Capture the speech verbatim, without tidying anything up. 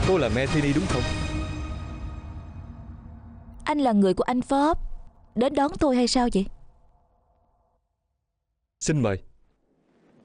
Cô là Metheny đúng không? Anh là người của anh Pháp, đến đón tôi hay sao vậy? Xin mời.